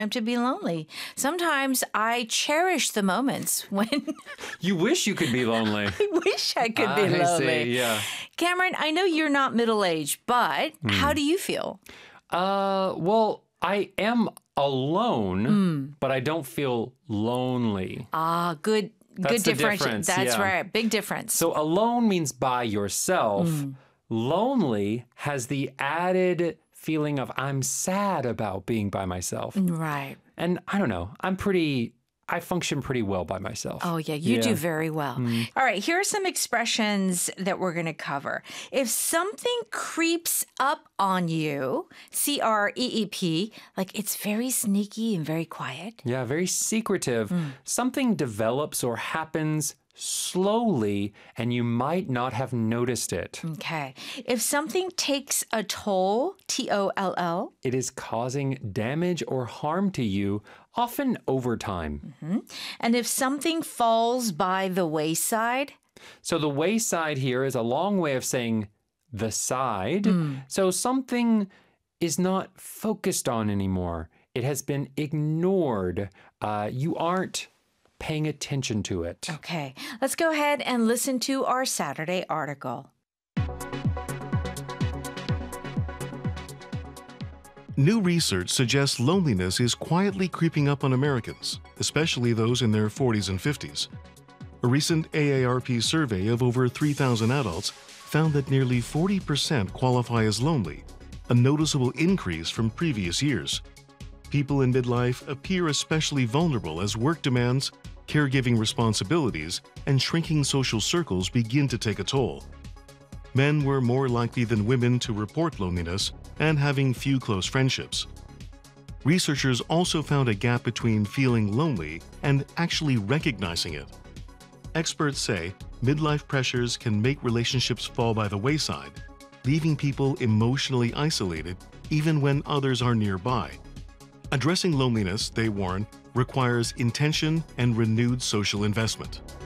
to be lonely. Sometimes I cherish the moments when You wish you could be lonely. I wish I could be I lonely. see, yeah. Cameron, I know you're not middle-aged, but how do you feel? Well, I am alone, but I don't feel lonely. Ah, good That's the difference. difference, That's yeah. right. Big difference. So alone means by yourself. Lonely has the added feeling of I'm sad about being by myself. Right. And I don't know, I function pretty well by myself. Oh, yeah, you do very well. All right, here are some expressions that we're going to cover. If something creeps up on you, CREEP, like it's very sneaky and very quiet. Yeah, very secretive. Something develops or happens slowly, and you might not have noticed it. Okay. If something takes a toll, TOLL, It is causing damage or harm to you, often over time. and if something falls by the wayside, So the wayside here is a long way of saying the side. So something is not focused on anymore. It has been ignored. You aren't paying attention to it. okay, let's go ahead and listen to our Saturday article. New research suggests loneliness is quietly creeping up on Americans, especially those in their 40s and 50s. A recent AARP survey of over 3,000 adults found that nearly 40% qualify as lonely, a noticeable increase from previous years. People in midlife appear especially vulnerable as work demands, caregiving responsibilities, and shrinking social circles begin to take a toll. Men were more likely than women to report loneliness and having few close friendships. Researchers also found a gap between feeling lonely and actually recognizing it. Experts say midlife pressures can make relationships fall by the wayside, leaving people emotionally isolated even when others are nearby. Addressing loneliness, they warn, requires intention and renewed social investment.